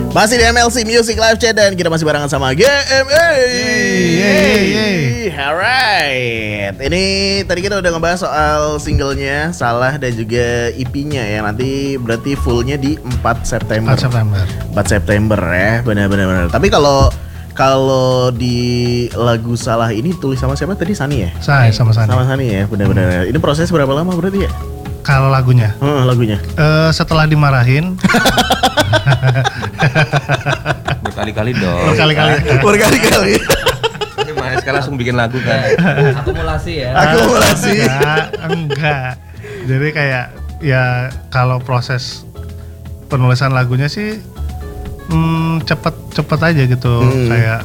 Masih di MLC Music Live Chat dan kita masih barengan sama GMA. Alright. Ini tadi kita udah ngebahas soal singlenya Salah dan juga EP-nya ya. Nanti berarti fullnya di 4 September. 4 September ya. Benar. Tapi kalau di lagu Salah ini tulis sama siapa tadi? Sani ya? Sama Sani. Sama Sani ya, benar. Ini proses berapa lama berarti ya? Kalau lagunya? Lagunya. Setelah dimarahin. Berkali-kali dong. Berkali-kali. Ini Mas langsung bikin lagu kan. Akumulasi ya. Enggak. Jadi kayak ya kalau proses penulisan lagunya sih cepet aja gitu. Kayak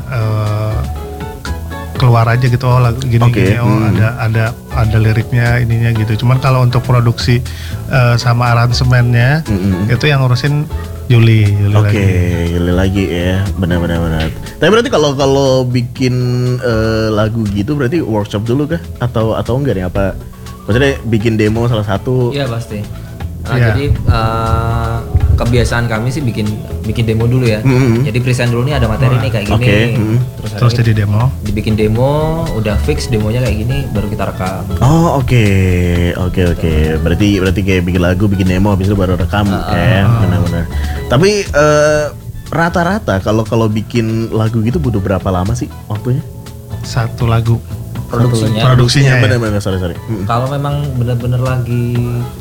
keluar aja gitu, lagu gini-gini, ada liriknya ininya gitu. Cuman kalau untuk produksi sama aransemennya itu yang ngurusin Yuli lagi ya, benar. Tapi berarti kalau bikin lagu gitu berarti workshop dulu kah? Atau enggak nih, apa maksudnya bikin demo salah satu? Iya pasti. Jadi kebiasaan kami sih bikin demo dulu ya. Jadi present dulu nih ada materi nih kayak gini. Terus jadi demo. Dibikin demo, udah fix demonya kayak gini, baru kita rekam. Oh oke. Berarti kayak bikin lagu, bikin demo, habis itu baru rekam ya. Benar. Tapi rata-rata kalau bikin lagu gitu butuh berapa lama sih waktunya? Satu lagu. Produksinya ya? Benar, sorry. Kalau memang bener-bener lagi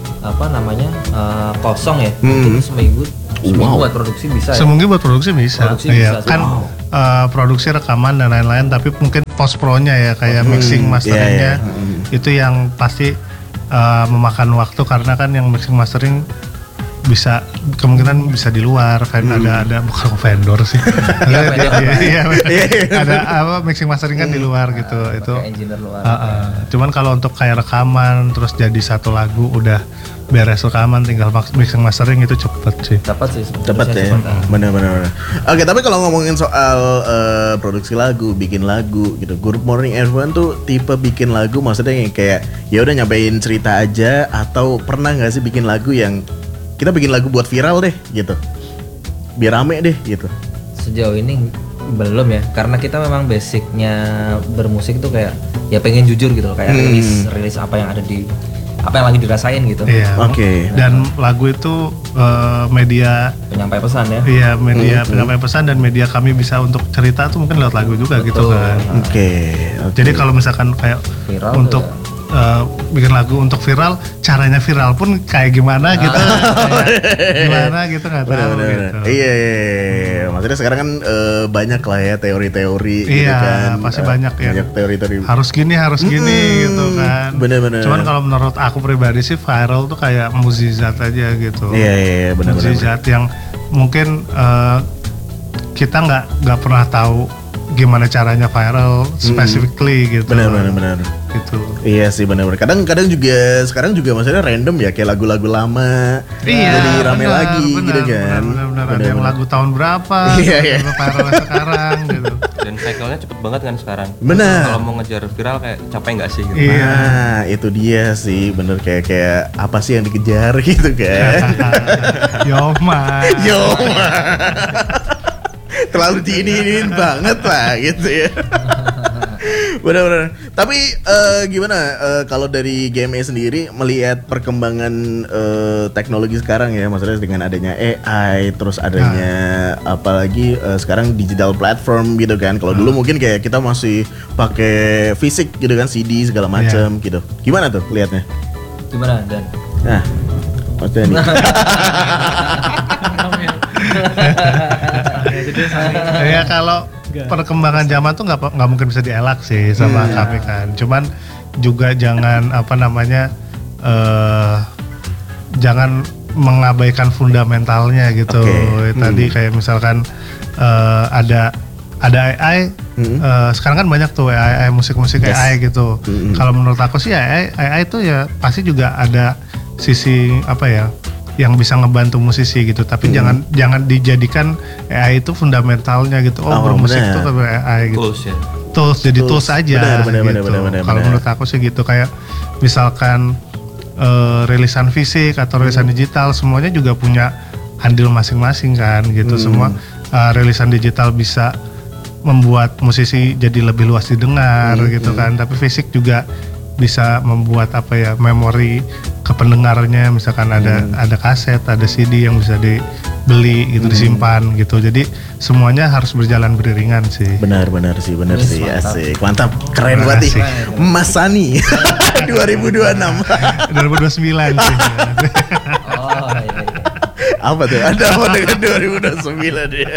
kosong ya, mungkin seminggu buat produksi bisa. Seminggu buat produksi bisa. Iya kan produksi rekaman dan lain-lain, tapi mungkin post pro-nya ya kayak mixing masteringnya itu yang pasti memakan waktu, karena kan yang mixing mastering bisa kemungkinan bisa di luar, ada bukan vendor sih. Ada mixing mastering kan di luar gitu. Itu engineer luar. Cuman kalau untuk kayak rekaman terus jadi satu lagu udah beres rekaman tinggal mixing mastering itu cepet sih. Cepet ya. Benar. Oke, tapi kalau ngomongin soal produksi lagu, bikin lagu gitu, Good Morning Everyone tuh tipe bikin lagu maksudnya yang kayak ya udah nyampein cerita aja, atau pernah nggak sih bikin lagu yang kita bikin lagu buat viral deh gitu, biar rame deh gitu? Sejauh ini belum ya, karena kita memang basicnya bermusik tuh kayak ya pengen jujur gitu loh, kayak rilis apa yang lagi dirasain gitu. Iya. Dan lagu itu media penyampai pesan ya. Iya, media penyampai pesan, dan media kami bisa untuk cerita tuh mungkin lewat lagu juga. Betul. Gitu kan. Jadi kalau misalkan kayak viral untuk bikin lagu untuk viral, caranya viral pun kayak gimana gitu. Gimana gitu nggak tahu gitu. Iya. Maksudnya sekarang kan banyak lah ya teori-teori gitu kan. Pasti banyak ya. Banyak teori-teori. Harus gini gitu kan. Bener. Cuman kalau menurut aku pribadi sih viral tuh kayak mukjizat aja gitu. Iya, bener. Mukjizat yang mungkin kita nggak pernah tahu gimana caranya viral specifically gitu. Benar. Gitu. Iya sih, benar. Kadang juga sekarang juga maksudnya random ya, kayak lagu-lagu lama jadi rame lagi gitu kan. Benar. Ada yang lagu tahun berapa, viral sekarang gitu. Dan cycle-nya cepet banget kan sekarang. Benar. Kalau mau ngejar viral kayak capek nggak sih gitu. Iya, itu dia sih, bener, kayak apa sih yang dikejar gitu kan. Yoma. Terlalu diinin banget lah gitu ya. Benar. Tapi gimana kalau dari GMA sendiri melihat perkembangan teknologi sekarang ya, maksudnya dengan adanya AI, terus adanya apalagi sekarang digital platform gitu kan. Kalau dulu mungkin kayak kita masih pakai fisik gitu kan, CD segala macam gitu. Gimana tuh lihatnya? Gimana Dan? Nah, maksudnya nih. Ya kalau perkembangan zaman tuh nggak mungkin bisa dielak sih sama kami kan. Cuman juga jangan jangan mengabaikan fundamentalnya gitu. Tadi kayak misalkan ada AI, sekarang kan banyak tuh AI musik-musik AI gitu. Kalau menurut aku sih AI itu ya pasti juga ada sisi yang bisa ngebantu musisi gitu, tapi jangan dijadikan AI itu fundamentalnya gitu. Bermusik itu AI gitu. Tools jadi tools aja. Benar. Kalau menurut aku sih gitu, kayak misalkan rilisan fisik atau rilisan digital semuanya juga punya andil masing-masing kan gitu. Semua rilisan digital bisa membuat musisi jadi lebih luas didengar gitu kan, tapi fisik juga bisa membuat apa ya, memori ke pendengarnya, misalkan ada kaset, ada CD yang bisa dibeli gitu, disimpan gitu. Jadi semuanya harus berjalan beriringan sih. Benar sih, asik. Mantap, keren banget nih. Mas Sani 2026. 2029 sih. Oh iya. Apa tuh? Ada apa dengan 2029 dia?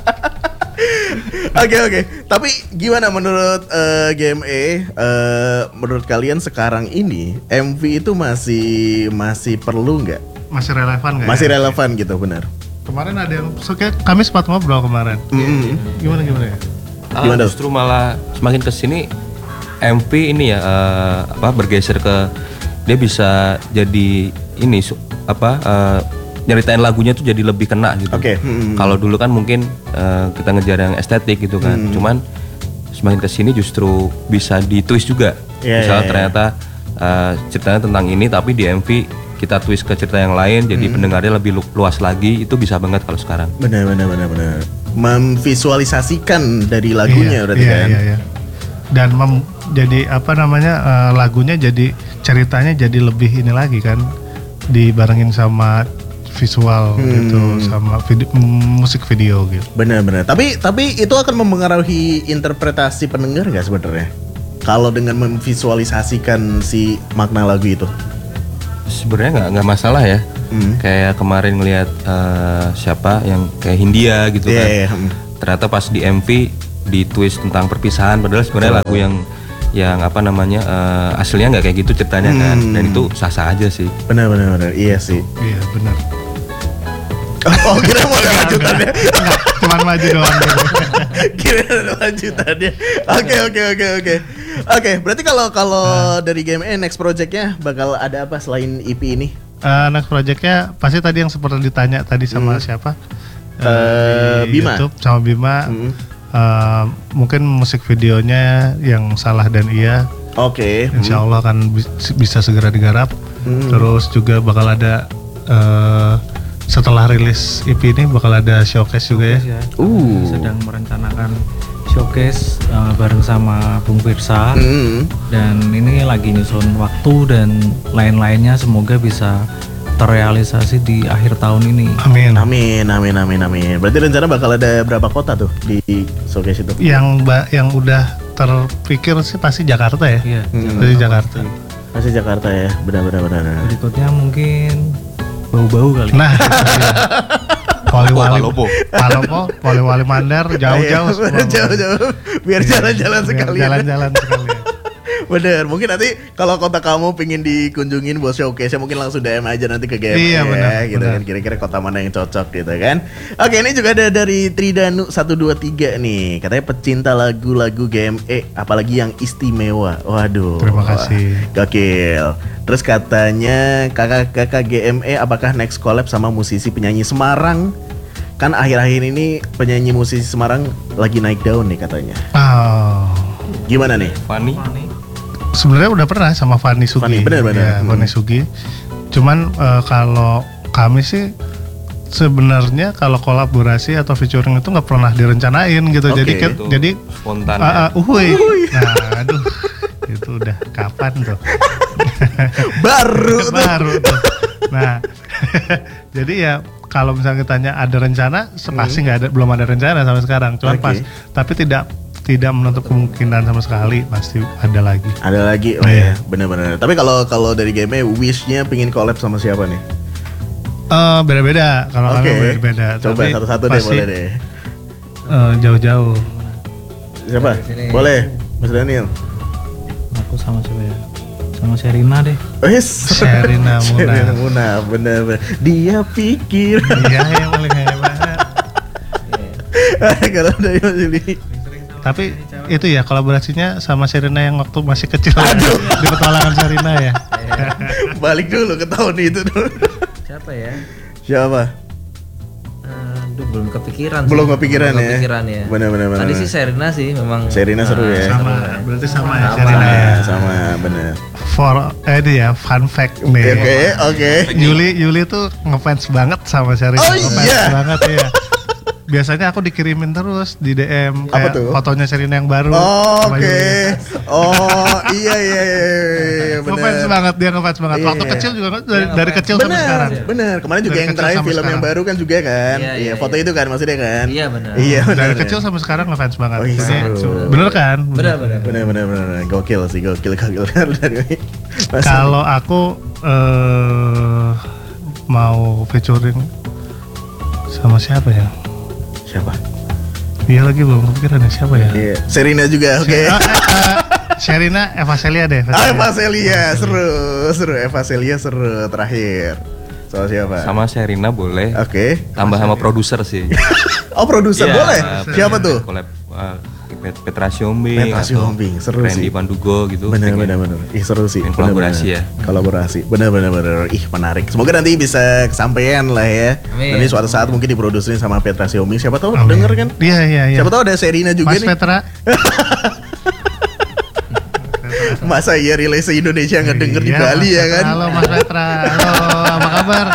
Oke. Tapi gimana menurut GME? Menurut kalian sekarang ini MV itu masih perlu nggak? Masih relevan nggak? Masih ya? relevan gitu, benar. Kemarin ada yang kami sempat ngobrol kemarin. Gimana ya? Gimana? Justru malah semakin kesini MV ini ya bergeser ke dia bisa jadi ini nyeritain lagunya tuh jadi lebih kena gitu. Oke. Kalau dulu kan mungkin kita ngejar yang estetik gitu kan. Cuman semakin kesini justru bisa ditwist juga. Misalnya ternyata ceritanya tentang ini tapi di MV kita twist ke cerita yang lain jadi pendengarnya lebih luas lagi. Itu bisa banget kalau sekarang. Benar. Memvisualisasikan dari lagunya berarti kan. Iya. Dan jadi lagunya jadi ceritanya jadi lebih ini lagi kan, dibarengin sama visual gitu, sama musik video gitu. Benar. Tapi itu akan mempengaruhi interpretasi pendengar nggak sebenarnya? Kalau dengan memvisualisasikan si makna lagu itu? Sebenarnya nggak masalah ya. Kayak kemarin ngelihat siapa yang kayak Hindia gitu kan. Ternyata pas di MV di twist tentang perpisahan, padahal sebenarnya lagu yang aslinya nggak kayak gitu ceritanya kan. Dan itu sah-sah aja sih. Benar. Iya sih. Iya benar. Oh, kira mau ada lanjutannya. Enggak, cuman maju doang gitu. Kira ada lanjutannya. Oke, berarti kalau dari GME next project-nya bakal ada apa selain EP ini? Next project-nya pasti tadi yang seperti ditanya tadi sama siapa? Di Bima. YouTube sama Bima. Mungkin musik videonya yang Salah dan Iya. Oke. Insya Allah akan bisa segera digarap. Terus juga bakal ada setelah rilis EP ini bakal ada showcase juga ya. Sedang merencanakan showcase bareng sama Bung Pirsa. Dan ini lagi nyusun waktu dan lain-lainnya, semoga bisa terrealisasi di akhir tahun ini. Amin. Berarti rencana bakal ada berapa kota tuh di showcase itu? Yang udah terpikir sih pasti Jakarta ya. Iya. Pasti Jakarta ya, benar. Berikutnya mungkin bau-bau kali. Nah, Poliwali Mandar, jauh-jauh. Biar jalan-jalan sekali. Jalan-jalan sekali. Bener, mungkin nanti kalau kota kamu pingin dikunjungin buat showcase, mungkin langsung DM aja nanti ke GME. Iya, benar, gitu benar. kan, kira-kira kota mana yang cocok gitu kan. Oke, ini juga ada dari Tridanu 123 nih, katanya pecinta lagu-lagu GME, apalagi yang istimewa. Waduh. Terima kasih. Gokil. Terus katanya kakak-kakak GME apakah next collab sama musisi penyanyi Semarang? Kan akhir-akhir ini penyanyi musisi Semarang lagi naik daun nih katanya. Gimana nih? Fanny? Sebenarnya udah pernah sama Fanny Sugi. Bener. Ya, Fanny Sugi. Cuman kalau kami sih sebenarnya kalau kolaborasi atau featuring itu nggak pernah direncanain gitu. Oke, jadi spontan. Nah, aduh. Itu udah kapan tuh? Baru tuh. Nah, jadi ya kalau misalnya ditanya ada rencana, pasti belum ada rencana sampai sekarang. Cuman tapi tidak menutup kemungkinan sama sekali, pasti ada lagi. Ada lagi, ya, benar-benar. Tapi kalau dari game wish-nya pingin collab sama siapa nih? Beda-beda. Kalau kami beda-beda. Coba satu-satu deh, boleh deh. Jauh-jauh. Siapa? Boleh, Mas Daniel. Aku sama siapa ya? Sama Sherina deh. Sherina Munaf, bener-bener. Dia pikir. Iya, yang paling hebat. Kalau dari Mas Yuli. Tapi itu ya kolaborasinya sama Sherina yang waktu masih kecil. Aduh. Di petualangan Sherina ya. Balik dulu ke tahun itu dulu. Siapa? Aduh, belum kepikiran ya. Bener. Tadi sih Sherina sih memang. Sherina seru ya. Berarti sama ya Sherina ya. Sama, bener. Ini ya fun fact nih. Oke. Yuli tuh ngefans banget sama Sherina. Oh iya. Banget ya. biasanya aku dikirimin terus di DM Apa kayak tuh? fotonya Sherina yang baru. Oh, sama oke. Yuli. Oh, iya Ngefans benar. banget, dia ngefans banget. Iya. Waktu kecil juga dari kecil sampai sekarang. Bener. Kemarin juga Dari yang kecil terakhir sampai film yang sekarang. baru kan juga kan. Iya, Iya, iya, foto iya. itu kan maksudnya kan. Iya, benar. Iya, Dari bener. kecil sampai sekarang ngefans banget. Oh, iya, Jadi, seru. bener kan? Benar. Bener. Gokil sih, gokil dari Mas. Kalau aku mau featuring sama siapa ya? Siapa? Iya lagi belum kepikiran ya siapa ya? Iya. Serina juga, oke. Sherina, Eva Celia deh. Eva Celia seru. Eva Celia seru terakhir. Soal siapa? Sama Sherina boleh. Oke. Tambah sama produser sih. Oh, produser Iya, boleh. Siapa tuh? Collab Petra Siombing, Petra atau Siombing, seru Randy sih. Pandugo gitu. Bener. Pengen Ih, seru sih. Pengen kolaborasi ya. Kolaborasi. Bener. Ih, menarik. Semoga nanti bisa kesampaian lah ya. Amin. Nanti suatu saat mungkin diproduserin sama Petra Siombing. Siapa tahu Amin. denger kan? Iya. Siapa tahu ada Serina juga Mas nih. Petra. Masa iya relay se-Indonesia nggak denger di Iya, Bali Mas ya Petra. kan? Halo Mas Petra. Halo, apa kabar?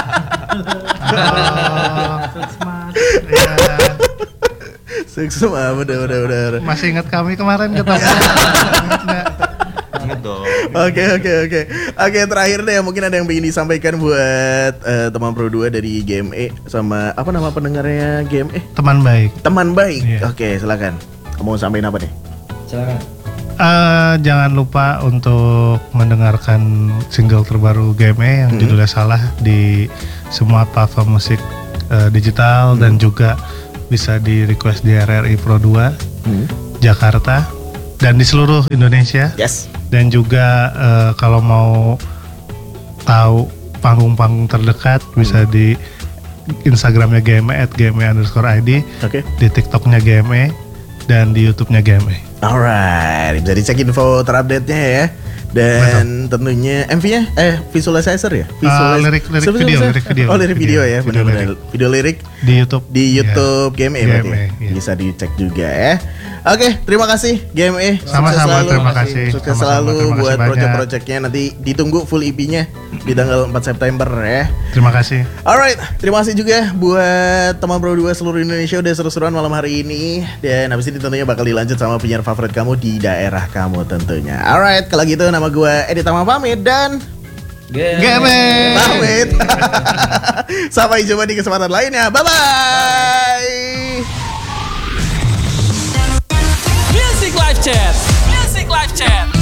Halo. Iya. Sukses mah, bener. Masih ingat kami kemarin ketemu? Ingat nggak? Ingat dong. Oke, terakhir deh mungkin ada yang ingin disampaikan buat teman Pro 2 dari GME sama apa nama pendengarnya GME? Teman baik. Teman baik. Iya. Oke, silakan. Kamu mau sampaikan apa nih? Silakan. Jangan lupa untuk mendengarkan single terbaru GME yang judulnya Salah di semua platform musik digital dan juga bisa di request di RRI Pro 2 Jakarta dan di seluruh Indonesia. Yes. Dan juga kalau mau tahu panggung-panggung terdekat bisa di Instagramnya GME @gme_id, Oke. di TikToknya GME dan di YouTube-nya GME. Alright, bisa dicek info terupdate-nya ya. Dan tentunya MV-nya visualizer ya? Lirik video. Oh, lirik video ya, Video benar-benar. Video lirik Di YouTube. di YouTube GME berarti ya? GME, iya. Bisa dicek juga ya. Oke, terima kasih GME. Sukses Sama-sama, selalu. terima kasih. Sukses Sama-sama, selalu terima kasih buat banyak. project-projectnya. Nanti ditunggu full EP-nya di tanggal 4 September ya. Terima kasih. Alright, terima kasih juga buat teman Pro 2 seluruh Indonesia udah seru-seruan malam hari ini. Dan habis ini tentunya bakal dilanjut sama penyiar favorit kamu di daerah kamu tentunya. Alright, kalau gitu nama gue Edi Tama pamit dan GME. pamit. Sampai jumpa di kesempatan lainnya. Bye-bye. Music Live Chat.